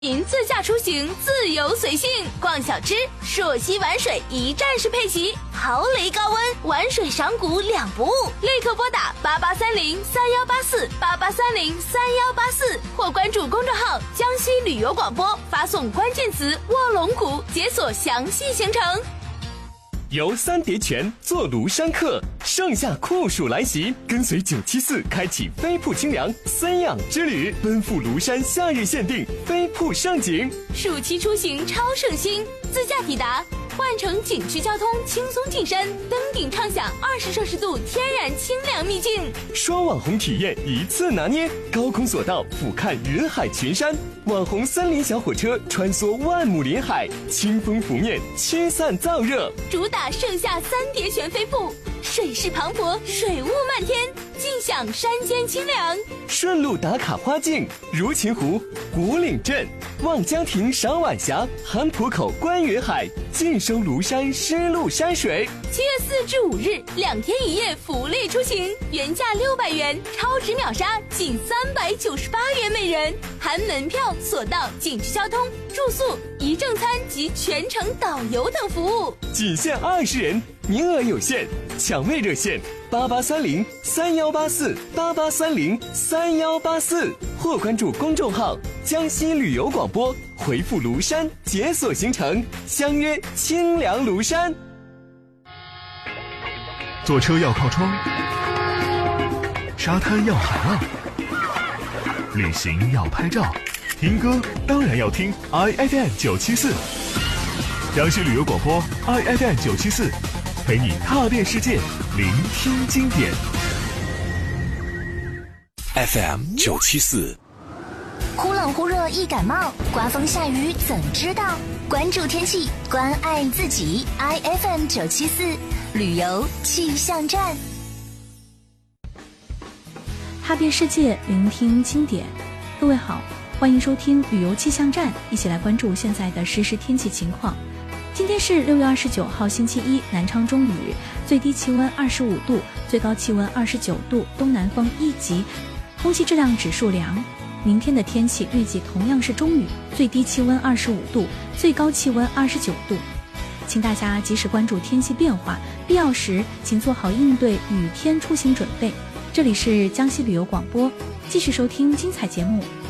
您自驾出行自由随性，逛小吃，朔溪玩水一站式配齐，豪雷高温，玩水赏古两不误。立刻拨打8830318488303184，或关注公众号江西旅游广播，发送关键词卧龙谷，解锁详细行程。 游三叠泉，坐庐山客，盛夏酷暑来袭，跟随974开启飞瀑清凉三养之旅，奔赴庐山夏日限定飞瀑盛景。 暑期出行超省心，自驾抵达，换乘景区交通轻松进山，登顶畅享20摄氏度天然清凉秘境。 双网红体验一次拿捏，高空索道俯瞰云海群山，网红森林小火车穿梭万亩林海，清风拂面，驱散燥热。 主打盛夏三叠泉飞瀑，水势磅礴，水雾漫天，尽享山间清凉。 顺路打卡花境，如琴湖、古岭镇、望江亭赏晚霞，韩浦口观云海，尽收庐山湿漉山水。 7月4至5日2天1夜福利出行，原价600元，超值秒杀仅398元每人，含门票、索道、景区交通、住宿、一正餐及全程导游等服务， 仅限20人，名额有限，抢位热线8830318488303184，或关注公众号江西旅游广播，回复庐山解锁行程，相约清凉庐山。 坐车要靠窗，沙滩要海浪，旅行要拍照，听歌当然要听 IFM 974，江西旅游广播 IFM 974，陪你踏遍世界，聆听经典。 FM 974。 忽冷忽热易感冒，刮风下雨怎知道？关注天气，关爱自己。IFM 974旅游气象站， 踏遍世界，聆听经典。各位好，欢迎收听旅游气象站，一起来关注现在的实时天气情况。今天是6月29号星期一，南昌中雨，最低气温25度，最高气温29度，东南风1级，空气质量指数良。明天的天气预计同样是中雨，最低气温25度，最高气温29度。请大家及时关注天气变化，必要时请做好应对雨天出行准备。这里是江西旅游广播，继续收听精彩节目。